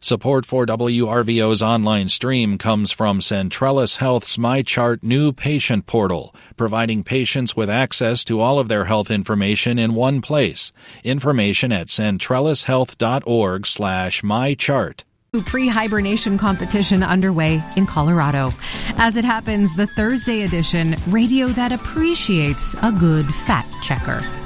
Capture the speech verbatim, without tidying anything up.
Support for W R V O's online stream comes from Centrellis Health's MyChart new patient portal, providing patients with access to all of their health information in one place. Information at centrellishealth.org slash mychart. Pre-hibernation competition underway in Colorado. As it happens, the Thursday edition, radio that appreciates a good fact checker.